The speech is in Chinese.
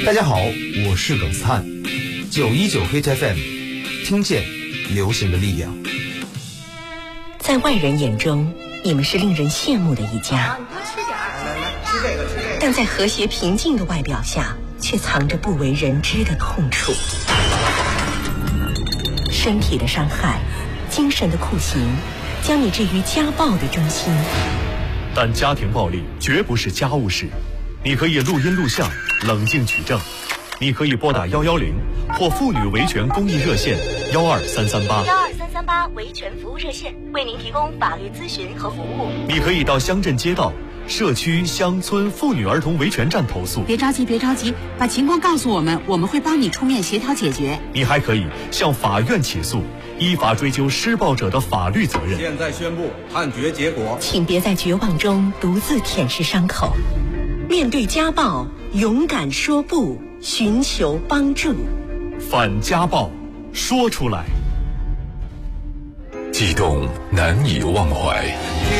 大家好，我是耿斯汉，919 Hit FM， 听见流行的力量。 在外人眼中，你们是令人羡慕的一家， 你多吃点儿，吃这个。 但在和谐平静的外表下，却藏着不为人知的痛处。身体的伤害，精神的酷刑，将你置于家暴的中心。 但家庭暴力绝不是家务事，你可以录音录像，冷静取证。你可以拨打110或妇女维权公益热线12338 维权服务热线，为您提供法律咨询和服务。 你可以到乡镇街道、社区、乡村妇女儿童维权站投诉。 别着急，把情况告诉我们，我们会帮你出面协调解决。 你还可以向法院起诉，依法追究施暴者的法律责任。 现在宣布判决结果， 请别在绝望中独自舔舐伤口，面对家暴，勇敢说不，寻求帮助。 反家暴，说出来。 激动难以忘怀，